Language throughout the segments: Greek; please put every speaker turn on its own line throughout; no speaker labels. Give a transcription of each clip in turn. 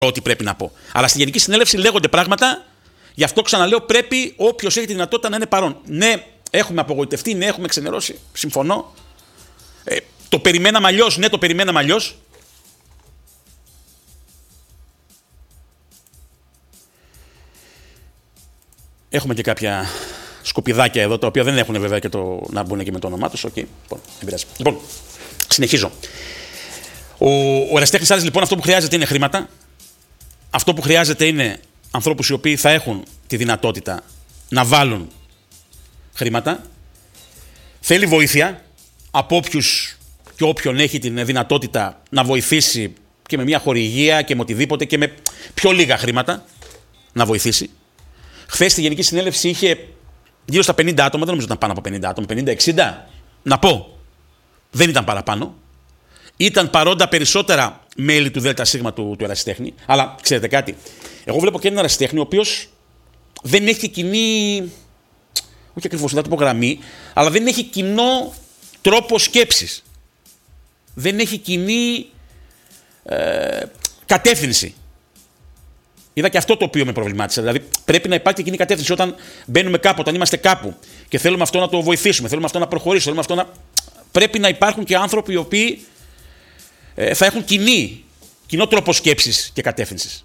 ό,τι πρέπει να πω. Αλλά στη Γενική Συνέλευση λέγονται πράγματα, γι' αυτό ξαναλέω πρέπει όποιος έχει τη δυνατότητα να είναι παρόν. Ναι, έχουμε απογοητευτεί, ναι, έχουμε ξενερώσει. Συμφωνώ. Το περιμέναμε αλλιώς, ναι, το περιμέναμε αλλιώς. Έχουμε και κάποια σκουπιδάκια εδώ, τα οποία δεν έχουν βέβαια και το να μπουν και με το όνομά τους. Okay. Λοιπόν, συνεχίζω. Ο ερασιτέχνης Άρης, λοιπόν, αυτό που χρειάζεται είναι χρήματα. Αυτό που χρειάζεται είναι ανθρώπους οι οποίοι θα έχουν τη δυνατότητα να βάλουν χρήματα. Θέλει βοήθεια από όποιους και όποιον έχει την δυνατότητα να βοηθήσει και με μια χορηγία και με οτιδήποτε και με πιο λίγα χρήματα να βοηθήσει. Χθες στη Γενική Συνέλευση είχε γύρω στα 50 άτομα, δεν νομίζω ότι ήταν πάνω από 50 άτομα, 50-60. Να πω, δεν ήταν παραπάνω. Ήταν παρόντα περισσότερα μέλη του ΔΣ του ερασιτέχνη. Αλλά ξέρετε κάτι, εγώ βλέπω και έναν ερασιτέχνη ο οποίος δεν έχει κοινή, όχι ακριβώς, δεν θα το πω γραμμή, αλλά δεν έχει κοινό τρόπο σκέψης. Δεν έχει κοινή κατεύθυνση. Είδα και αυτό το οποίο με προβλημάτισε. Δηλαδή, πρέπει να υπάρχει κοινή κατεύθυνση όταν μπαίνουμε κάπου, όταν είμαστε κάπου και θέλουμε αυτό να το βοηθήσουμε, θέλουμε αυτό να προχωρήσουμε, θέλουμε αυτό να. Πρέπει να υπάρχουν και άνθρωποι οι οποίοι θα έχουν κοινό τρόπο σκέψης και κατεύθυνσης.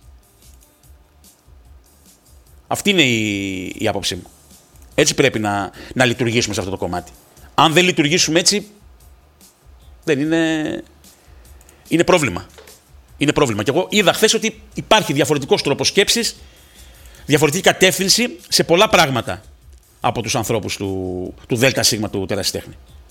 Αυτή είναι η άποψή μου. Έτσι πρέπει να λειτουργήσουμε σε αυτό το κομμάτι. Αν δεν λειτουργήσουμε έτσι, δεν είναι πρόβλημα. Είναι πρόβλημα. Και εγώ είδα χθες ότι υπάρχει διαφορετικός τρόπος σκέψης, διαφορετική κατεύθυνση σε πολλά πράγματα από τους ανθρώπους του ΔΣ του ερασιτέχνη.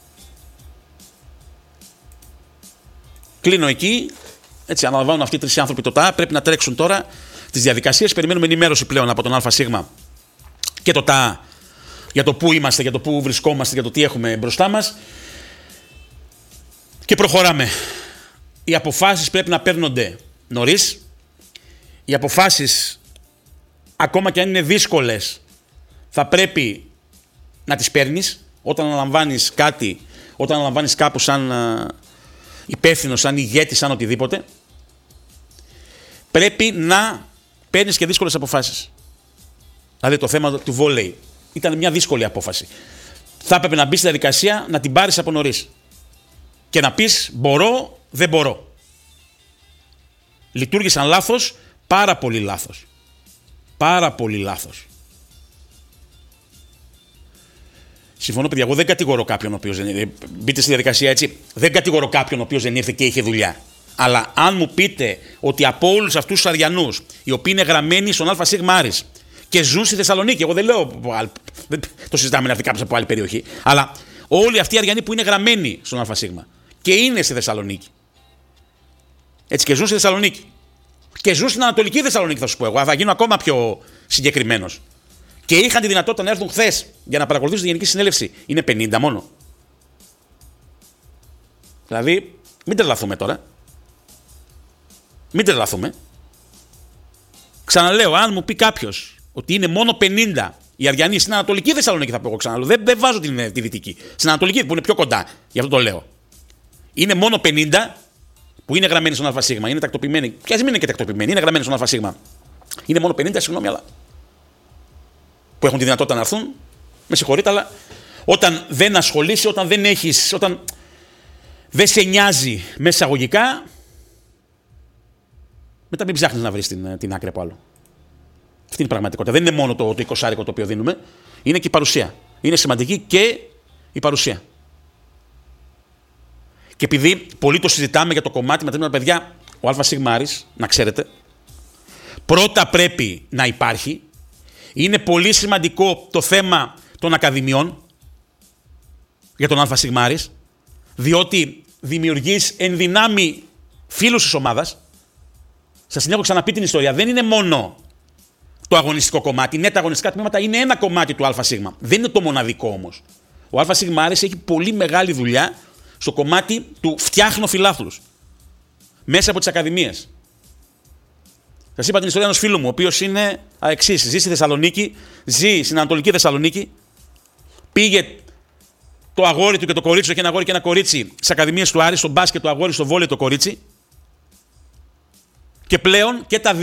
Κλείνω εκεί. Έτσι, αναλαμβάνουν αυτοί οι τρεις άνθρωποι το ΤΑ. Πρέπει να τρέξουν τώρα τις διαδικασίες. Περιμένουμε ενημέρωση πλέον από τον ΑΣ και το ΤΑ για το πού είμαστε, για το πού βρισκόμαστε, για το τι έχουμε μπροστά μας. Και προχωράμε. Οι αποφάσεις πρέπει να παίρνονται νωρίς. Οι αποφάσεις, ακόμα και αν είναι δύσκολες, θα πρέπει να τις παίρνεις. Όταν αναλαμβάνεις κάτι, όταν αναλαμβάνεις κάπου σαν υπεύθυνος, σαν ηγέτης, σαν οτιδήποτε, πρέπει να παίρνεις και δύσκολες αποφάσεις. Δηλαδή το θέμα του βόλεϊ ήταν μια δύσκολη απόφαση. Θα έπρεπε να μπεις στη διαδικασία να την πάρεις από νωρίς και να πεις μπορώ, δεν μπορώ. Λειτουργήσαν λάθος, πάρα πολύ λάθος. Πάρα πολύ λάθος. Συμφωνώ, παιδιά, εγώ δεν κατηγορώ κάποιον ο οποίος δεν ήρθε. Μπείτε στη διαδικασία έτσι. Δεν κατηγορώ κάποιον ο οποίος δεν ήρθε και είχε δουλειά. Αλλά αν μου πείτε ότι από όλους αυτούς τους Αριανούς, οι οποίοι είναι γραμμένοι στον ΑΣ Άρης και ζουν στη Θεσσαλονίκη, εγώ δεν λέω. Δεν το συζητάμε να έρθει κάποιος από άλλη περιοχή. Αλλά όλοι αυτοί οι Αριανοί που είναι γραμμένοι στον ΑΣ και είναι στη Θεσσαλονίκη. Έτσι, και ζουν στη Θεσσαλονίκη. Και ζουν στην Ανατολική Θεσσαλονίκη, θα σου πω εγώ. Θα γίνω ακόμα πιο συγκεκριμένος. Και είχαν τη δυνατότητα να έρθουν χθες για να παρακολουθήσουν τη Γενική Συνέλευση. Είναι 50 μόνο. Δηλαδή, μην τρελαθούμε τώρα. Μην τρελαθούμε. Ξαναλέω, αν μου πει κάποιος ότι είναι μόνο 50 οι Αριανοί στην Ανατολική Θεσσαλονίκη, θα πω εγώ ξαναλέω. Δεν βάζω τη Δυτική. Στην Ανατολική που είναι πιο κοντά. Γι' αυτό το λέω. Είναι μόνο 50 που είναι γραμμένοι στον ΑΣ. Είναι τακτοποιημένοι. Και ας μην είναι και τακτοποιημένοι. Είναι γραμμένοι στον ΑΣ. Είναι μόνο 50, συγγνώμη, αλλά που έχουν τη δυνατότητα να έρθουν. Με συγχωρείτε, αλλά όταν δεν ασχολείσαι, όταν δεν έχεις, όταν δεν σε νοιάζει μέσα εισαγωγικά, μετά μην ψάχνεις να βρεις την άκρη από άλλο. Αυτή είναι η πραγματικότητα. Δεν είναι μόνο το 20 το οποίο δίνουμε, είναι και η παρουσία. Είναι σημαντική και η παρουσία. Και επειδή πολύ το συζητάμε για το κομμάτι με τα παιδιά, ο ΑΣ Άρης, να ξέρετε, πρώτα πρέπει να υπάρχει. Είναι πολύ σημαντικό το θέμα των ακαδημιών για τον ΑΣ Άρης, διότι δημιουργείς εν δυνάμει φίλους της ομάδας. Σας την έχω ξαναπεί την ιστορία. Δεν είναι μόνο το αγωνιστικό κομμάτι. Ναι, τα αγωνιστικά τμήματα είναι ένα κομμάτι του ΑΣ. Δεν είναι το μοναδικό όμως. Ο ΑΣ Άρης έχει πολύ μεγάλη δουλειά στο κομμάτι του φτιάχνω φιλάθλους μέσα από τις ακαδημίες. Σας είπα την ιστορία ενός φίλου μου, ο οποίος είναι εξής. Ζει στη Θεσσαλονίκη, ζει στην Ανατολική Θεσσαλονίκη. Πήγε το αγόρι του και το κορίτσι του, έχει ένα αγόρι και ένα κορίτσι, στις ακαδημίες του Άρη, στο μπάσκετ το αγόρι, στο βόλεϊ το κορίτσι. Και πλέον και τα